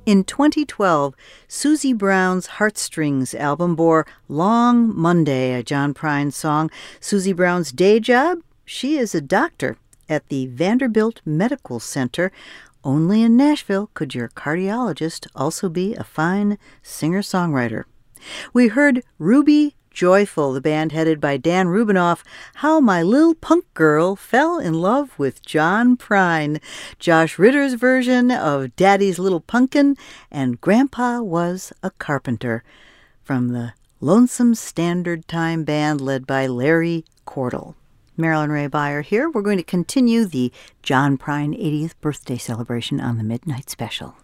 In 2012, Susie Brown's Heartstrings album bore Long Monday, a John Prine song. Susie Brown's day job? She is a doctor at the Vanderbilt Medical Center. Only in Nashville could your cardiologist also be a fine singer-songwriter. We heard Ruby Joyful, the band headed by Dan Rubinoff, How My Lil' Punk Girl Fell in Love with John Prine, Josh Ritter's version of Daddy's Little Punkin', and Grandpa Was a Carpenter, from the Lonesome Standard Time Band led by Larry Cordell. Marilyn Ray Beyer here. We're going to continue the John Prine 80th birthday celebration on the Midnight Special.